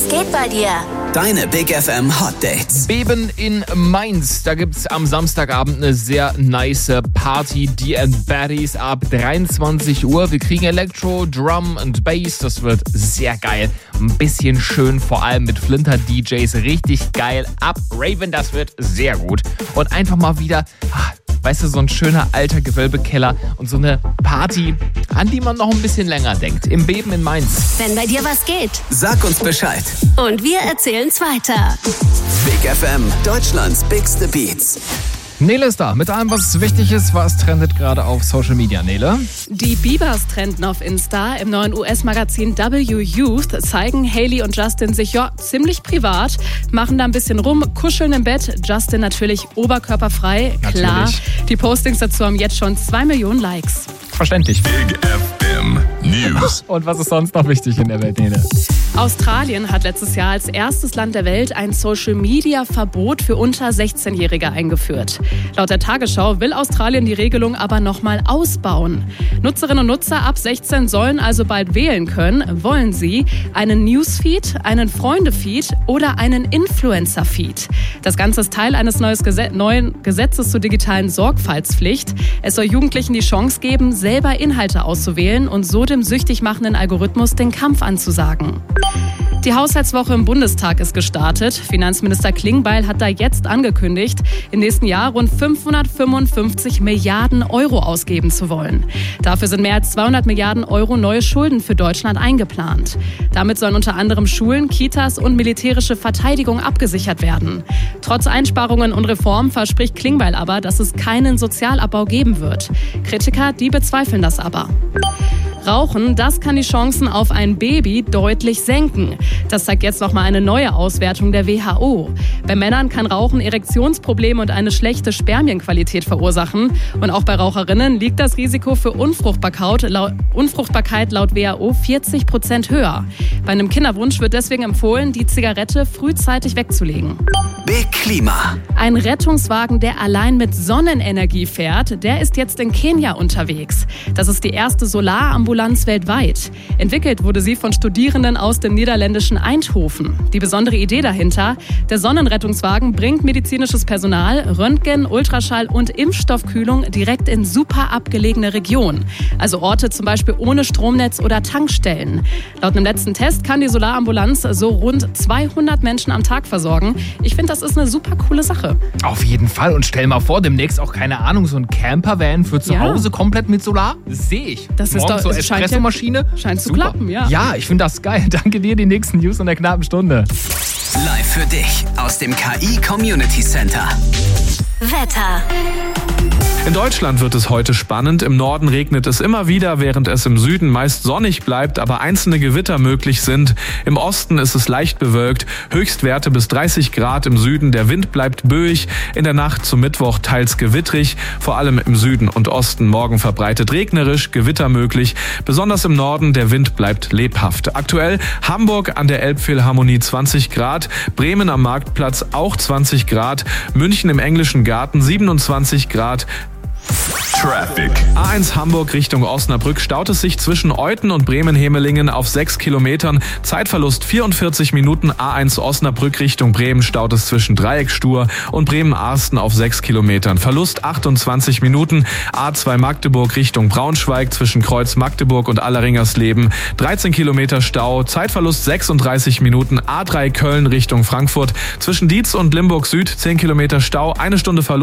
geht bei dir? Deine Big FM Hot Dates. Beben in Mainz. Da gibt's am Samstagabend eine sehr nice Party. Die Baddies ab 23 Uhr. Wir kriegen Elektro, Drum und Bass. Das wird sehr geil. Ein bisschen schön, vor allem mit Flinter-DJs. Richtig geil. Ab Raven, das wird sehr gut. Und einfach mal wieder, weißt du, so ein schöner alter Gewölbekeller und so eine Party, an die man noch ein bisschen länger denkt. Im Beben in Mainz. Wenn bei dir was geht. Sag uns Bescheid. Und wir erzählen's weiter. Big FM, Deutschlands bigste Beats. Nele ist da mit allem, was wichtig ist. Was trendet gerade auf Social Media, Nele? Die Biebers trenden auf Insta. Im neuen US-Magazin W Youth zeigen Hailey und Justin sich ziemlich privat, machen da ein bisschen rum, kuscheln im Bett. Justin natürlich oberkörperfrei, klar. Die Postings dazu haben jetzt schon 2 Millionen Likes. Verständlich. Big FM News. Und was ist sonst noch wichtig in der Welt, Nele? Australien hat letztes Jahr als erstes Land der Welt ein Social-Media-Verbot für unter 16-Jährige eingeführt. Laut der Tagesschau will Australien die Regelung aber nochmal ausbauen. Nutzerinnen und Nutzer ab 16 sollen also bald wählen können. Wollen sie einen Newsfeed, einen Freunde-Feed oder einen Influencer-Feed? Das Ganze ist Teil eines neuen Gesetzes zur digitalen Sorgfaltspflicht. Es soll Jugendlichen die Chance geben, selber Inhalte auszuwählen und so dem süchtig machenden Algorithmus den Kampf anzusagen. Die Haushaltswoche im Bundestag ist gestartet. Finanzminister Klingbeil hat da jetzt angekündigt, im nächsten Jahr rund 555 Milliarden Euro ausgeben zu wollen. Dafür sind mehr als 200 Milliarden Euro neue Schulden für Deutschland eingeplant. Damit sollen unter anderem Schulen, Kitas und militärische Verteidigung abgesichert werden. Trotz Einsparungen und Reformen verspricht Klingbeil aber, dass es keinen Sozialabbau geben wird. Kritiker, die bezweifeln das aber. Rauchen, das kann die Chancen auf ein Baby deutlich senken. Das zeigt jetzt nochmal eine neue Auswertung der WHO. Bei Männern kann Rauchen Erektionsprobleme und eine schlechte Spermienqualität verursachen. Und auch bei Raucherinnen liegt das Risiko für Unfruchtbarkeit laut WHO 40% höher. Bei einem Kinderwunsch wird deswegen empfohlen, die Zigarette frühzeitig wegzulegen. Big Klima. Ein Rettungswagen, der allein mit Sonnenenergie fährt, der ist jetzt in Kenia unterwegs. Das ist die erste Solarambulanz weltweit. Entwickelt wurde sie von Studierenden aus dem niederländischen Eindhoven. Die besondere Idee dahinter: der Sonnenrettungswagen bringt medizinisches Personal, Röntgen, Ultraschall und Impfstoffkühlung direkt in super abgelegene Regionen. Also Orte zum Beispiel ohne Stromnetz oder Tankstellen. Laut einem letzten Test kann die Solarambulanz so rund 200 Menschen am Tag versorgen. Ich finde, das ist eine super coole Sache. Auf jeden Fall. Und stell mal vor, demnächst auch, keine Ahnung, so ein Campervan für zu Hause kommt mit Solar. Das sehe ich. Das ist doch so Espressomaschine. Scheint zu klappen, ja. Ja, ich finde das geil. Danke dir, die nächsten News in der knappen Stunde. Live für dich aus dem KI Community Center. Wetter. In Deutschland wird es heute spannend. Im Norden regnet es immer wieder, während es im Süden meist sonnig bleibt, aber einzelne Gewitter möglich sind. Im Osten ist es leicht bewölkt, Höchstwerte bis 30 Grad im Süden. Der Wind bleibt böig, in der Nacht zum Mittwoch teils gewittrig, vor allem im Süden und Osten morgen verbreitet regnerisch, Gewitter möglich. Besonders im Norden, der Wind bleibt lebhaft. Aktuell Hamburg an der Elbphilharmonie 20 Grad, Bremen am Marktplatz auch 20 Grad, München im Englischen Garten 27 Grad. Traffic. A1 Hamburg Richtung Osnabrück staut es sich zwischen Euthen und Bremen-Hemelingen auf 6 Kilometern. Zeitverlust 44 Minuten. A1 Osnabrück Richtung Bremen staut es zwischen Dreieckstur und Bremen-Arsten auf 6 Kilometern. Verlust 28 Minuten. A2 Magdeburg Richtung Braunschweig zwischen Kreuz Magdeburg und Alleringersleben 13 Kilometer Stau. Zeitverlust 36 Minuten. A3 Köln Richtung Frankfurt zwischen Dietz und Limburg Süd 10 Kilometer Stau. 1 Stunde Verlust.